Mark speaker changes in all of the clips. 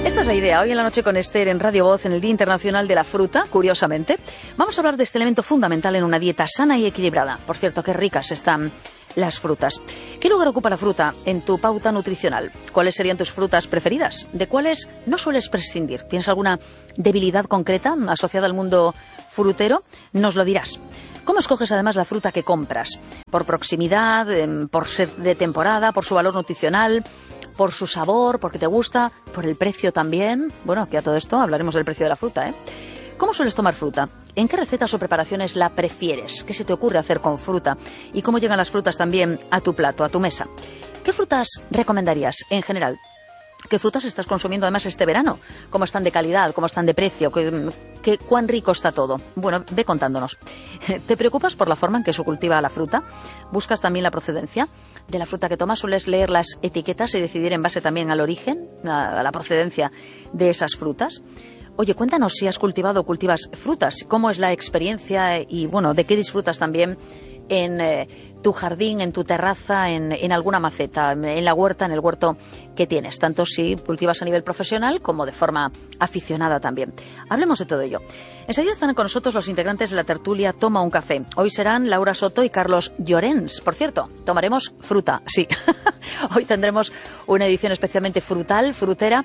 Speaker 1: Esta es la idea. Hoy en la noche con Esther en Radio Voz, en el Día Internacional de la Fruta, curiosamente, vamos a hablar de este elemento fundamental en una dieta sana y equilibrada. Por cierto, qué ricas están las frutas. ¿Qué lugar ocupa la fruta en tu pauta nutricional? ¿Cuáles serían tus frutas preferidas? ¿De cuáles no sueles prescindir? ¿Tienes alguna debilidad concreta asociada al mundo frutero? Nos lo dirás. ¿Cómo escoges además la fruta que compras? ¿Por proximidad, por ser de temporada, por su valor nutricional, por su sabor, porque te gusta, por el precio también? Bueno, que a todo esto hablaremos del precio de la fruta, ¿eh? ¿Cómo sueles tomar fruta? ¿En qué recetas o preparaciones la prefieres? ¿Qué se te ocurre hacer con fruta? ¿Y cómo llegan las frutas también a tu plato, a tu mesa? ¿Qué frutas recomendarías en general? ¿Qué frutas estás consumiendo además este verano? ¿Cómo están de calidad? ¿Cómo están de precio? ¿Cuán rico está todo? Bueno, ve contándonos. ¿Te preocupas por la forma en que se cultiva la fruta? ¿Buscas también la procedencia de la fruta que tomas? ¿Sueles leer las etiquetas y decidir en base también al origen, a la procedencia de esas frutas? Oye, cuéntanos si has cultivado o cultivas frutas. ¿Cómo es la experiencia y, bueno, de qué disfrutas también en tu jardín, en tu terraza, en alguna maceta, en la huerta, en el huerto que tienes, tanto si cultivas a nivel profesional como de forma aficionada también? Hablemos de todo ello. Enseguida están con nosotros los integrantes de la tertulia Toma un Café. Hoy serán Laura Soto y Carlos Llorens. Por cierto, tomaremos fruta, sí. Hoy tendremos una edición especialmente frutera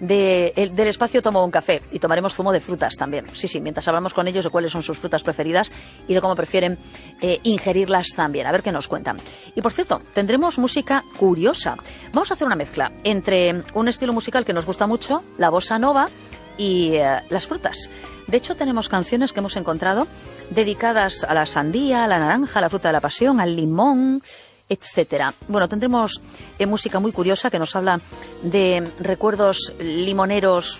Speaker 1: del espacio Toma un Café y tomaremos zumo de frutas también. Sí, mientras hablamos con ellos de cuáles son sus frutas preferidas y de cómo prefieren ingerirlas también. A ver qué nos cuentan. Y por cierto, tendremos música curiosa. Vamos a hacer una mezcla entre un estilo musical que nos gusta mucho, la bossa nova, y las frutas. De hecho, tenemos canciones que hemos encontrado dedicadas a la sandía, a la naranja, a la fruta de la pasión, al limón, etcétera. Bueno, tendremos música muy curiosa que nos habla de recuerdos limoneros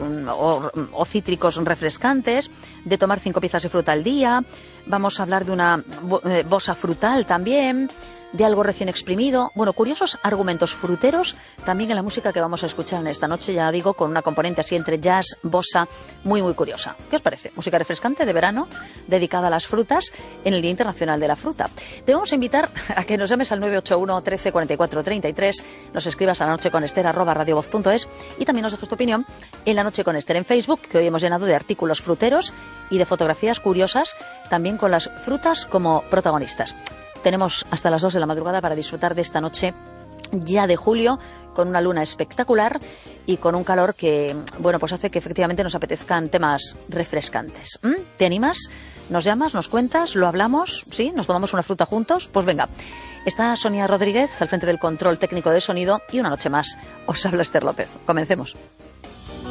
Speaker 1: o cítricos refrescantes, de tomar 5 piezas de fruta al día. Vamos a hablar de una bossa frutal también, de algo recién exprimido. Bueno, curiosos argumentos fruteros también en la música que vamos a escuchar en esta noche, ya digo, con una componente así entre jazz, bossa, muy curiosa. ¿Qué os parece? Música refrescante de verano, dedicada a las frutas en el Día Internacional de la Fruta. Te vamos a invitar a que nos llames al 981 13 44 33, nos escribas a lanocheconester@radiovoz.es y también nos dejes tu opinión en La Noche con Esther en Facebook, que hoy hemos llenado de artículos fruteros y de fotografías curiosas, también con las frutas como protagonistas. Tenemos hasta las 2 de la madrugada para disfrutar de esta noche ya de julio, con una luna espectacular y con un calor que, bueno, pues hace que efectivamente nos apetezcan temas refrescantes. ¿Te animas? ¿Nos llamas? ¿Nos cuentas? ¿Lo hablamos? ¿Sí? ¿Nos tomamos una fruta juntos? Pues venga. Está Sonia Rodríguez al frente del control técnico de sonido y una noche más os habla Esther López. Comencemos.